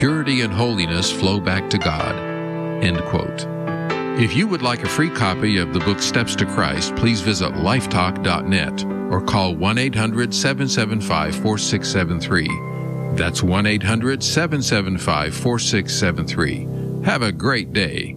Purity and holiness flow back to God. End quote. If you would like a free copy of the book Steps to Christ, please visit lifetalk.net or call 1-800-775-4673. That's 1-800-775-4673. Have a great day.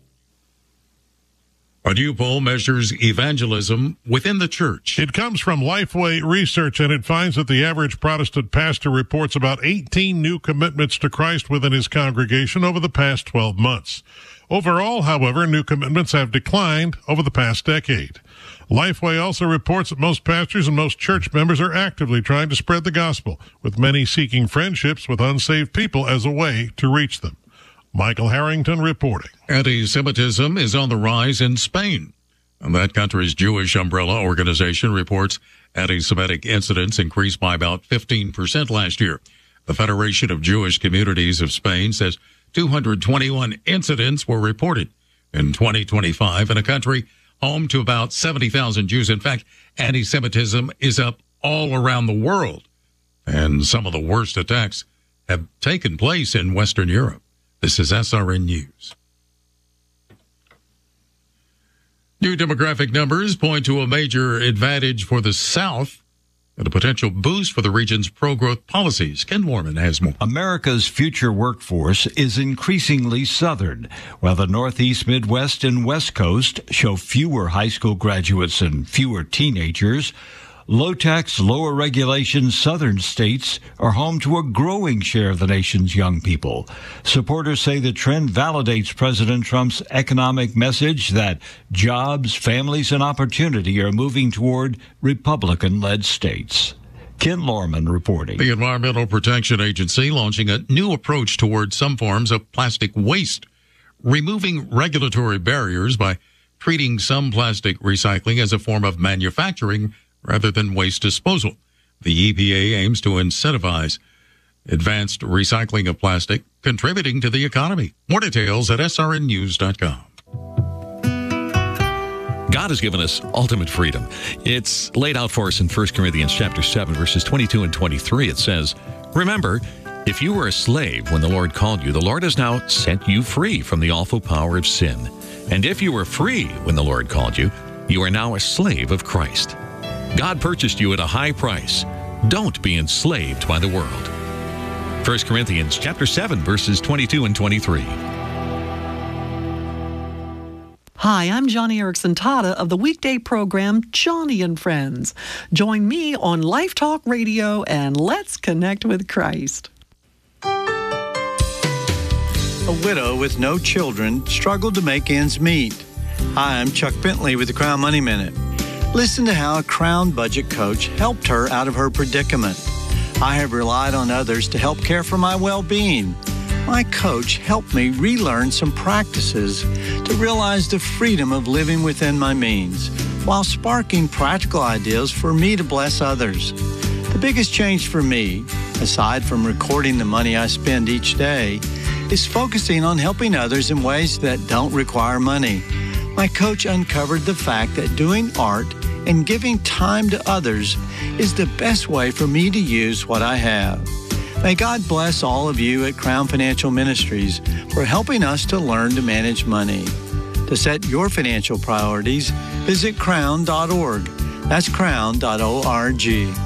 A new poll measures evangelism within the church. It comes from Lifeway Research, and it finds that the average Protestant pastor reports about 18 new commitments to Christ within his congregation over the past 12 months. Overall, however, new commitments have declined over the past decade. Lifeway also reports that most pastors and most church members are actively trying to spread the gospel, with many seeking friendships with unsaved people as a way to reach them. Michael Harrington reporting. Anti-Semitism is on the rise in Spain. And that country's Jewish umbrella organization reports anti-Semitic incidents increased by about 15% last year. The Federation of Jewish Communities of Spain says 221 incidents were reported in 2025 in a country home to about 70,000 Jews. In fact, anti-Semitism is up all around the world. And some of the worst attacks have taken place in Western Europe. This is SRN News. New demographic numbers point to a major advantage for the South and a potential boost for the region's pro-growth policies. Ken Lorman has more. America's future workforce is increasingly Southern, while the Northeast, Midwest, and West Coast show fewer high school graduates and fewer teenagers. Low-tax, lower-regulation Southern states are home to a growing share of the nation's young people. Supporters say the trend validates President Trump's economic message that jobs, families, and opportunity are moving toward Republican-led states. Ken Lorman reporting. The Environmental Protection Agency launching a new approach towards some forms of plastic waste, removing regulatory barriers by treating some plastic recycling as a form of manufacturing rather than waste disposal. The EPA aims to incentivize advanced recycling of plastic, contributing to the economy. More details at srnnews.com. God has given us ultimate freedom. It's laid out for us in 1 Corinthians chapter 7, verses 22 and 23. It says, "Remember, if you were a slave when the Lord called you, the Lord has now set you free from the awful power of sin. And if you were free when the Lord called you, you are now a slave of Christ. God purchased you at a high price. Don't be enslaved by the world." 1 Corinthians chapter 7, verses 22 and 23. Hi, I'm Johnny Erickson Tata of the weekday program Johnny and Friends. Join me on Life Talk Radio and let's connect with Christ. A widow with no children struggled to make ends meet. Hi, I'm Chuck Bentley with the Crown Money Minute. Listen to how a Crown budget coach helped her out of her predicament. I have relied on others to help care for my well-being. My coach helped me relearn some practices to realize the freedom of living within my means, while sparking practical ideas for me to bless others. The biggest change for me, aside from recording the money I spend each day, is focusing on helping others in ways that don't require money. My coach uncovered the fact that doing art and giving time to others is the best way for me to use what I have. May God bless all of you at Crown Financial Ministries for helping us to learn to manage money. To set your financial priorities, visit crown.org. That's crown.org.